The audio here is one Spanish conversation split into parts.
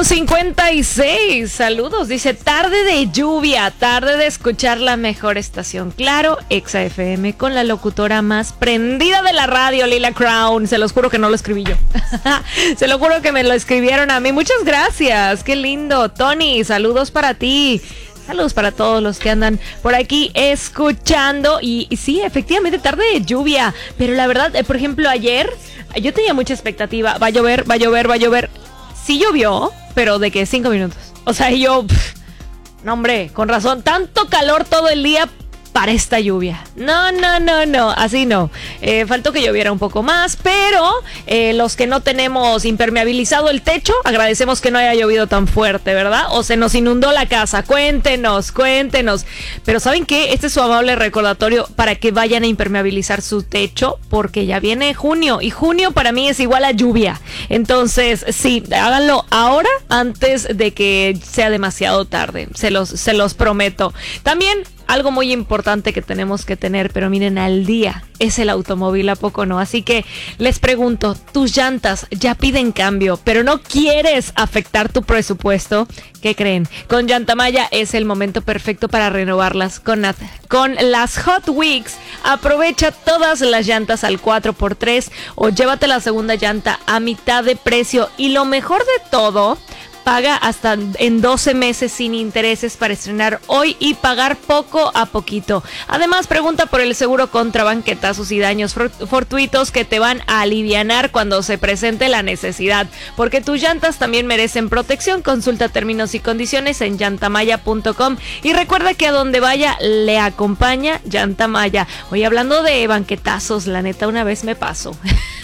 8:56. Saludos. Dice, tarde de lluvia, tarde de escuchar la mejor estación. Claro, Exa FM, con la locutora más prendida de la radio, Lila Crown. Se los juro que no lo escribí yo. Se lo juro que me lo escribieron a mí. Muchas gracias. Qué lindo. Tony, saludos para ti. Saludos para todos los que andan por aquí escuchando. Y sí, efectivamente, tarde de lluvia. Pero la verdad, por ejemplo, ayer yo tenía mucha expectativa. Va a llover, va a llover, va a llover. Sí llovió, pero de que 5 minutos. O sea, yo... no, hombre, con razón. Tanto calor todo el día para esta lluvia. No, así no. Faltó que lloviera un poco más, pero los que no tenemos impermeabilizado el techo, agradecemos que no haya llovido tan fuerte, ¿verdad? O se nos inundó la casa. Cuéntenos. Pero ¿saben qué? Este es su amable recordatorio para que vayan a impermeabilizar su techo, porque ya viene junio, y junio para mí es igual a lluvia. Entonces, sí, háganlo ahora antes de que sea demasiado tarde. Se los prometo. También algo muy importante que tenemos que tener, pero miren, al día, es el automóvil, ¿a poco no? Así que les pregunto, tus llantas ya piden cambio, pero no quieres afectar tu presupuesto. ¿Qué creen? Con Llantamaya es el momento perfecto para renovarlas. Con las Hot Weeks, aprovecha todas las llantas al 4x3 o llévate la segunda llanta a mitad de precio. Y lo mejor de todo, paga hasta en 12 meses sin intereses para estrenar hoy y pagar poco a poquito. Además, pregunta por el seguro contra banquetazos y daños fortuitos que te van a alivianar cuando se presente la necesidad. Porque tus llantas también merecen protección. Consulta términos y condiciones en llantamaya.com. Y recuerda que a donde vaya le acompaña Llantamaya. Hoy hablando de banquetazos, la neta una vez me pasó.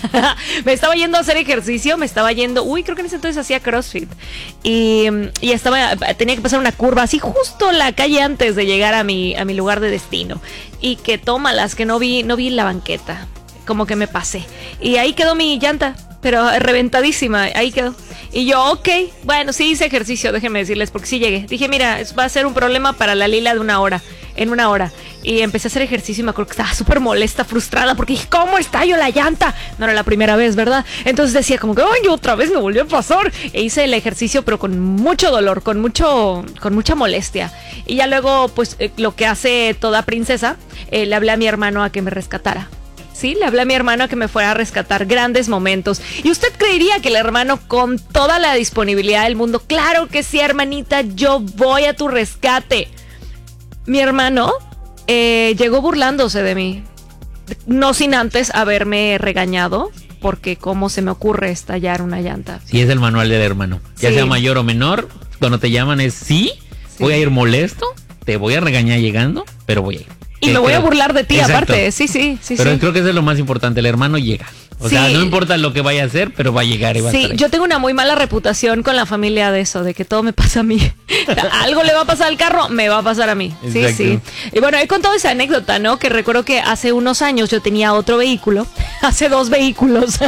Me estaba yendo a hacer ejercicio, creo que en ese entonces hacía CrossFit. Y tenía que pasar una curva así justo la calle antes de llegar a mi lugar de destino. Y que tómalas, que no vi la banqueta. Como que me pasé. Y ahí quedó mi llanta, pero reventadísima, ahí quedó. Y yo, ok, bueno, sí hice ejercicio, déjenme decirles, porque sí llegué. Dije, mira, va a ser un problema para la Lila en una hora. Y empecé a hacer ejercicio y me acuerdo que estaba súper molesta, frustrada, porque dije, ¿cómo estalló la llanta? No era la primera vez, ¿verdad? Entonces decía como que, ¡ay, otra vez me volvió a pasar! E hice el ejercicio, pero con mucho dolor, con mucha molestia. Y ya luego, pues, lo que hace toda princesa, le hablé a mi hermano a que me rescatara. Sí, le hablé a mi hermano a que me fuera a rescatar. Grandes momentos. ¿Y usted creería que el hermano, con toda la disponibilidad del mundo, claro que sí, hermanita, yo voy a tu rescate? Mi hermano llegó burlándose de mí, no sin antes haberme regañado, porque cómo se me ocurre estallar una llanta. Sí, es el manual del hermano. Ya sea mayor o menor, cuando te llaman es sí, voy a ir molesto, te voy a regañar llegando, pero voy a ir. Y me voy a burlar de ti. Exacto. Aparte, sí. Pero creo que eso es lo más importante, el hermano llega. O sea, no importa lo que vaya a hacer, pero va a llegar y va a estar ahí. Yo tengo una muy mala reputación con la familia de eso, de que todo me pasa a mí. Algo le va a pasar al carro, me va a pasar a mí. Exacto. Sí. Y bueno, he contado esa anécdota, ¿no? Que recuerdo que hace unos años yo tenía otro vehículo, hace 2 vehículos.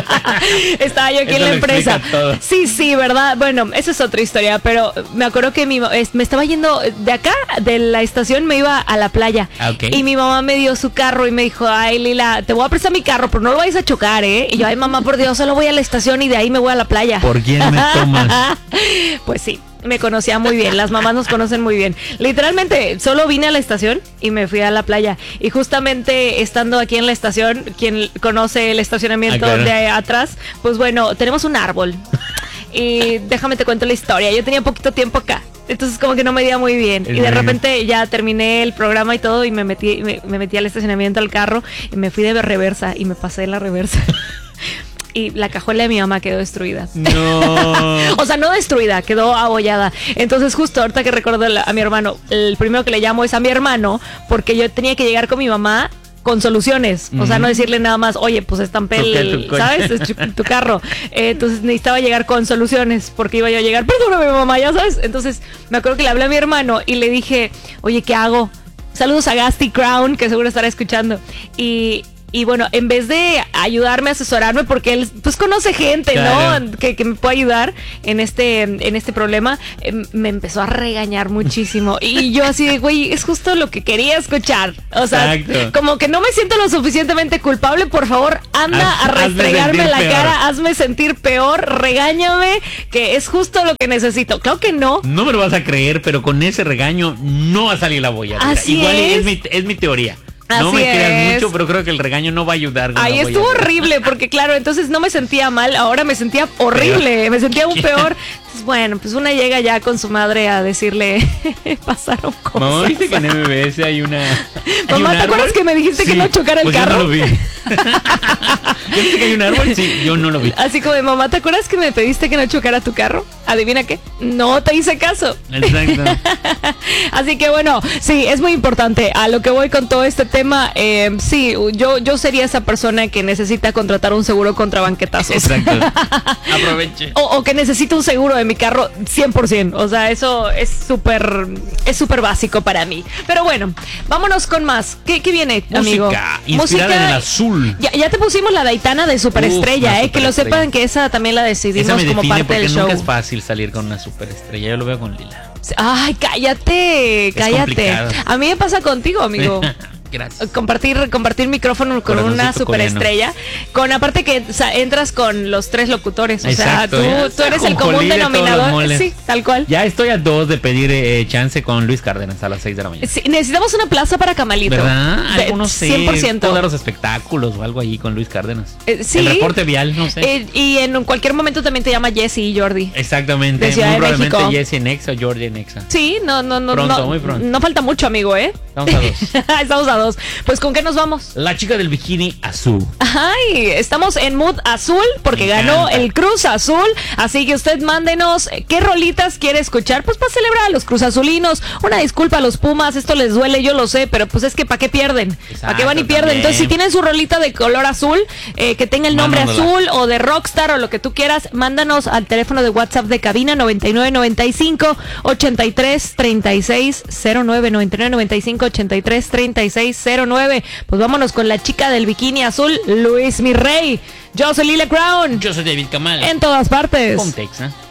Estaba yo aquí en la empresa. Sí, ¿verdad? Bueno, esa es otra historia, pero me acuerdo que me estaba yendo de acá, de la estación, me iba a la playa. Okay. Y mi mamá me dio su carro y me dijo, ay, Lila, te voy a prestar mi carro, pero no lo vayas a chocar, ¿eh? Y yo, ay, mamá, por Dios, solo voy a la estación y de ahí me voy a la playa. ¿Por quién me tomas? Pues sí, me conocía muy bien, las mamás nos conocen muy bien. Literalmente, solo vine a la estación y me fui a la playa. Y justamente estando aquí en la estación, quien conoce el estacionamiento de atrás, pues bueno, tenemos un árbol. Y déjame te cuento la historia. Yo tenía poquito tiempo acá, entonces como que no me iba muy bien. Y de repente ya terminé el programa y todo, y me metí al estacionamiento al carro y me fui de reversa y me pasé en la reversa. Y la cajuela de mi mamá quedó destruida. No. O sea, no destruida, quedó abollada. Entonces justo ahorita que recuerdo a mi hermano, el primero que le llamo es a mi hermano, porque yo tenía que llegar con mi mamá con soluciones, o sea, no decirle nada más, oye, pues estampé ¿sabes? Tu carro. Entonces necesitaba llegar con soluciones, porque iba yo a llegar, perdóname mamá, ya sabes. Entonces me acuerdo que le hablé a mi hermano y le dije, oye, ¿qué hago? Saludos a Gasti Crown, que seguro estará escuchando. Y Y bueno, en vez de ayudarme, asesorarme, porque él pues conoce gente, claro, ¿no? Que me puede ayudar en este problema, me empezó a regañar muchísimo. Y yo así de, güey, es justo lo que quería escuchar. O sea, exacto, como que no me siento lo suficientemente culpable, por favor, anda a restregarme la cara, hazme sentir peor, regáñame, que es justo lo que necesito. Claro que no. No me lo vas a creer, pero con ese regaño no va a salir la boya. Igual es mi teoría. No me creas mucho, pero creo que el regaño no va a ayudar. Ahí estuvo horrible, porque claro, entonces no me sentía mal, ahora me sentía horrible, me sentía aún peor. Entonces, bueno, pues una llega ya con su madre a decirle, pasaron cosas. Mamá, ¿viste que en MBS hay una... Mamá, ¿te acuerdas que me dijiste que no chocara el carro? Yo no lo vi. ¿Viste que hay un árbol? Sí, yo no lo vi. Así como de, mamá, ¿te acuerdas que me pediste que no chocara tu carro? ¿Adivina qué? No te hice caso. Exacto. Así que bueno, sí, es muy importante. A lo que voy con todo este tema, sí, yo sería esa persona que necesita contratar un seguro contra banquetazos. Exacto. Aproveche. O que necesita un seguro de mi carro 100%. O sea, eso es súper básico para mí. Pero bueno, vámonos con más. ¿Qué viene, amigo? Música inspirada en el azul. Ya te pusimos la Daitana de Superestrella, que lo sepan que esa también la decidimos como parte del show. Nunca es fácil salir con una superestrella, yo lo veo con Lila. Ay, cállate. Complicado. A mí me pasa contigo, amigo. Gracias. Compartir micrófono con una superestrella. Con aparte que entras con los 3 locutores. O exacto, sea, tú eres el común denominador. Sí, tal cual. Ya estoy a 2 de pedir chance con Luis Cárdenas a las 6 de la mañana. Sí, necesitamos una plaza para Camalito. ¿Verdad? Algunos 100%. Todos los espectáculos o algo ahí con Luis Cárdenas. Sí. El reporte vial, no sé. Y en cualquier momento también te llama Jesse y Jordi. Exactamente. De Ciudad muy de probablemente México. Jesse en Exa, Jordi en Exa. Sí, no. Muy pronto. No falta mucho, amigo, ¿eh? Estamos a 2. Estamos a 2. Pues, ¿con qué nos vamos? La chica del bikini azul. Ay, estamos en mood azul porque ganó el Cruz Azul. Así que usted mándenos qué rolitas quiere escuchar, pues para celebrar a los Cruz Azulinos. Una disculpa a los Pumas, esto les duele, yo lo sé, pero pues es que ¿para qué pierden? ¿Para qué van y pierden? También. Entonces, si tienen su rolita de color azul, que tenga el nombre azul o de Rockstar o lo que tú quieras, mándanos al teléfono de WhatsApp de cabina 9995-833609, 9995-833609. Pues vámonos con la chica del bikini azul, Luis Mi Rey. Yo soy Lila Crown. Yo soy David Kamal. En todas partes. Ponte Exa.